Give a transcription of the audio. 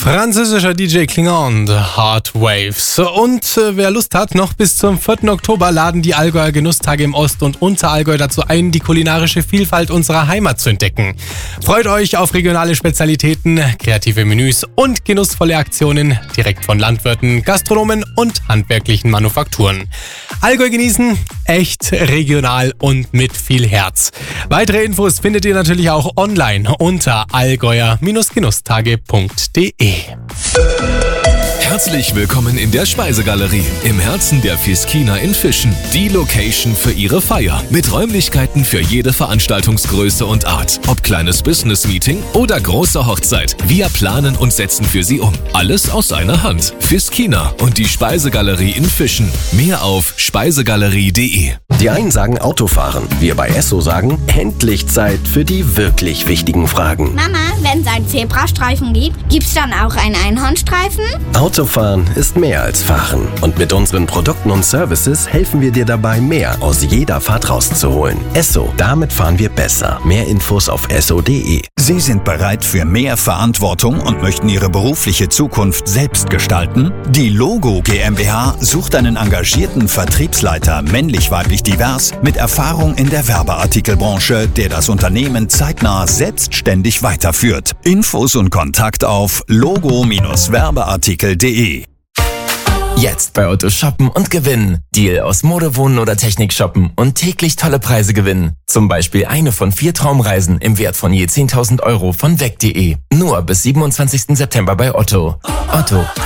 Französischer DJ Klingon, The Hard Waves. Und wer Lust hat, noch bis zum 4. Oktober laden die Allgäuer Genusstage im Ost- und Unterallgäu dazu ein, die kulinarische Vielfalt unserer Heimat zu entdecken. Freut euch auf regionale Spezialitäten, kreative Menüs und genussvolle Aktionen direkt von Landwirten, Gastronomen und handwerklichen Manufakturen. Allgäu genießen, echt regional und mit viel Herz. Weitere Infos findet ihr natürlich auch online unter allgäuer-genussstage.de. Herzlich willkommen in der Speisegalerie im Herzen der Fiskina in Fischen. Die Location für Ihre Feier mit Räumlichkeiten für jede Veranstaltungsgröße und Art. Ob kleines Business-Meeting oder große Hochzeit. Wir planen und setzen für Sie um. Alles aus einer Hand. Fiskina und die Speisegalerie in Fischen. Mehr auf speisegalerie.de. Die einen sagen Autofahren, wir bei Esso sagen, endlich Zeit für die wirklich wichtigen Fragen. Mama, wenn es einen Zebrastreifen gibt, gibt's dann auch einen Einhornstreifen? Autofahren ist mehr als Fahren. Und mit unseren Produkten und Services helfen wir dir dabei, mehr aus jeder Fahrt rauszuholen. Esso, damit fahren wir besser. Mehr Infos auf esso.de. Sie sind bereit für mehr Verantwortung und möchten Ihre berufliche Zukunft selbst gestalten? Die Logo GmbH sucht einen engagierten Vertriebsleiter, männlich-weiblich divers, mit Erfahrung in der Werbeartikelbranche, der das Unternehmen zeitnah selbstständig weiterführt. Infos und Kontakt auf logo-werbeartikel.de. Jetzt bei Otto shoppen und gewinnen. Deal aus Mode, Wohnen oder Technik shoppen und täglich tolle Preise gewinnen. Zum Beispiel eine von 4 Traumreisen im Wert von je 10.000 € von weg.de. Nur bis 27. September bei Otto. Otto.